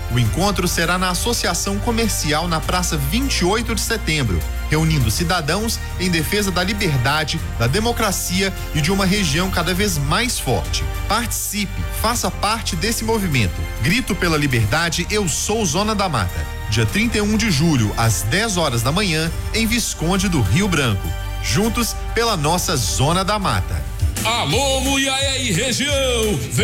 O encontro será na Associação Comercial na Praça 28 de Setembro, reunindo cidadãos em defesa da liberdade, da democracia e de uma região cada vez mais forte. Participe, faça parte desse movimento. Grito pela liberdade, eu sou Zona da Mata. Dia 31 de julho, às 10 horas da manhã, em Visconde do Rio Branco. Juntos pela nossa Zona da Mata. Alô, Muiaé e região,